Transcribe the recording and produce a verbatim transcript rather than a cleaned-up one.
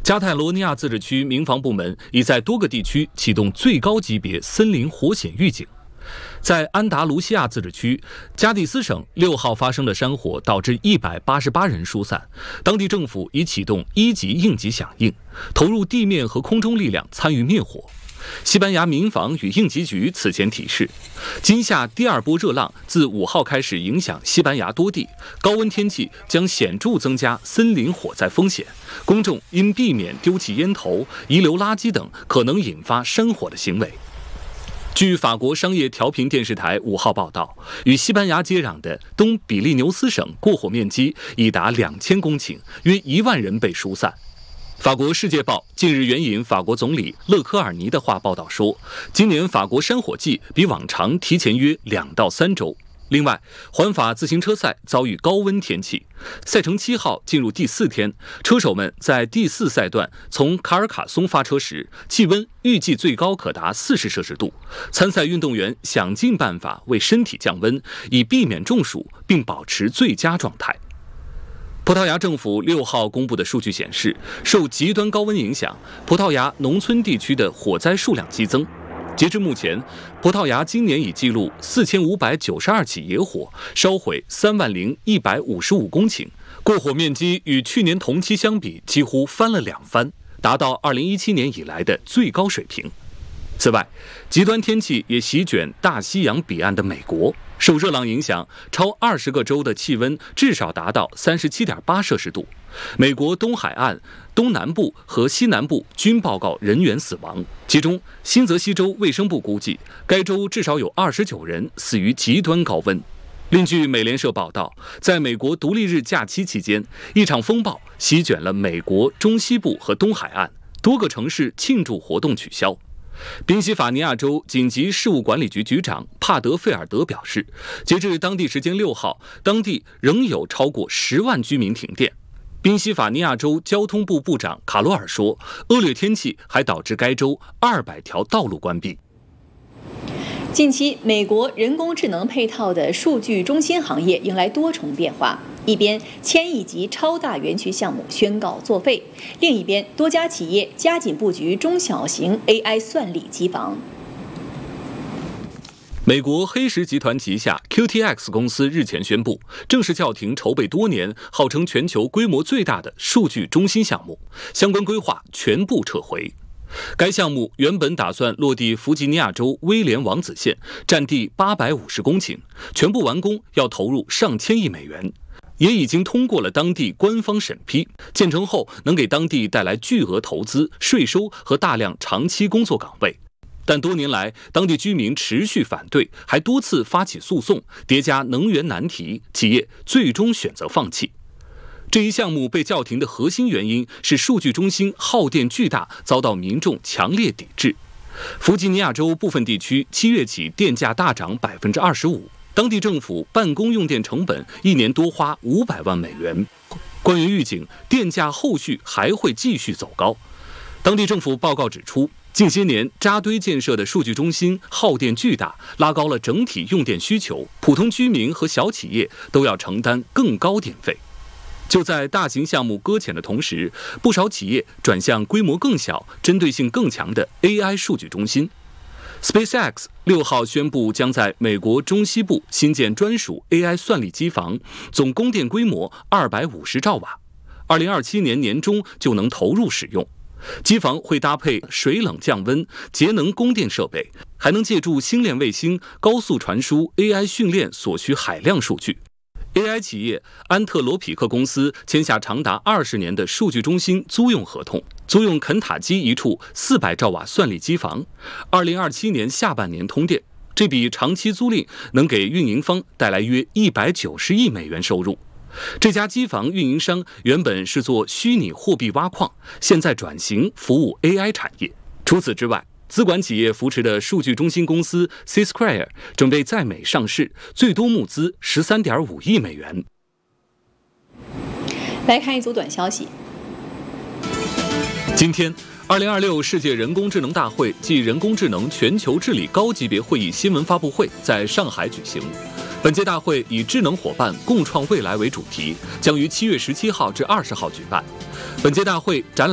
加泰罗尼亚自治区民防部门已在多个地区启动最高级别森林火险预警。在安达卢西亚自治区，加的斯省六号发生的山火导致一百八十八人疏散，当地政府已启动一级应急响应，投入地面和空中力量参与灭火。西班牙民防与应急局此前提示，今夏第二波热浪自五号开始影响西班牙多地，高温天气将显著增加森林火灾风险，公众应避免丢弃烟头、遗留垃圾等可能引发山火的行为。据法国商业调频电视台五号报道，与西班牙接壤的东比利牛斯省过火面积已达两千公顷，约一万人被疏散。法国《世界报》近日援引法国总理勒科尔尼的话报道说，今年法国山火季比往常提前约两到三周。另外，环法自行车赛遭遇高温天气，赛程七号进入第四天，车手们在第四赛段从卡尔卡松发车时，气温预计最高可达四十摄氏度。参赛运动员想尽办法为身体降温，以避免中暑并保持最佳状态。葡萄牙政府六号公布的数据显示，受极端高温影响，葡萄牙农村地区的火灾数量激增。截至目前，葡萄牙今年已记录四千五百九十二起野火，烧毁三万零一百五十五公顷，过火面积与去年同期相比几乎翻了两番，达到二零一七年以来的最高水平。此外，极端天气也席卷大西洋彼岸的美国。受热浪影响，超二十个州的气温至少达到三十七点八摄氏度。美国东海岸、东南部和西南部均报告人员死亡，其中新泽西州卫生部估计，该州至少有二十九人死于极端高温。另据美联社报道，在美国独立日假期期间，一场风暴席卷了美国中西部和东海岸，多个城市庆祝活动取消。宾夕法尼亚州紧急事务管理局局长帕德费尔德表示，截至当地时间六号，当地仍有超过十万居民停电。宾夕法尼亚州交通部部长卡罗尔说，恶劣天气还导致该州二百条道路关闭。 近期，美国人工智能配套的数据中心行业迎来多重变化。一边，千亿级超大园区项目宣告作废；另一边，多家企业加紧布局中小型 A I 算力机房。 美国黑石集团旗下 Q T X 公司日前宣布，正式叫停筹备多年、号称全球规模最大的数据中心项目，相关规划全部撤回。该项目原本打算落地弗吉尼亚州威廉王子县，占地八百五十公顷，全部完工要投入上千亿美元。也已经通过了当地官方审批，建成后能给当地带来巨额投资、税收和大量长期工作岗位。但多年来，当地居民持续反对，还多次发起诉讼，叠加能源难题，企业最终选择放弃。这一项目被叫停的核心原因是数据中心耗电巨大，遭到民众强烈抵制。弗吉尼亚州部分地区七月起电价大涨百分之二十五。当地政府办公用电成本一年多花五百万美元。官员预警，电价后续还会继续走高。当地政府报告指出，近些年扎堆建设的数据中心耗电巨大，拉高了整体用电需求，普通居民和小企业都要承担更高电费。就在大型项目搁浅的同时，不少企业转向规模更小、针对性更强的 A I 数据中心。SpaceX 六号宣布将在美国中西部新建专属 A I 算力机房，总供电规模二百五十兆瓦，二零二七年年中就能投入使用。机房会搭配水冷降温、节能供电设备，还能借助星链卫星高速传输 A I 训练所需海量数据。A I 企业安特罗匹克公司签下长达二十年的数据中心租用合同，租用肯塔基一处四百兆瓦算力机房，二零二七年下半年通电。这笔长期租赁能给运营方带来约一百九十亿美元收入。这家机房运营商原本是做虚拟货币挖矿，现在转型服务 A I 产业。除此之外，资管企业扶持的数据中心公司 C-Square 准备在美上市，最多募资 十三点五亿美元。 来看一组短消息。 今天二零二六世界人工智能大会暨人工智能全球治理高级别会议新闻发布会在上海举行。本届大会以智能伙伴共创未来为主题，将于七月十七号至二十号举办。本届大会展览